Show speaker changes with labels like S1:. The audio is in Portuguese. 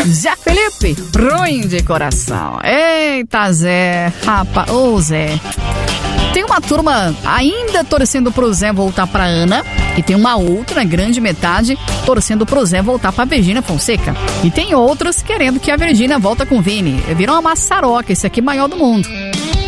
S1: Zé Felipe, ruim de coração. Eita, Zé, rapaz, ô Zé. Tem uma turma ainda torcendo pro Zé voltar pra Ana, e tem uma outra, grande metade, torcendo pro Zé voltar pra Virgínia Fonseca. E tem outros querendo que a Virgínia volta com o Vini. Virou uma maçaroca, esse aqui maior do mundo.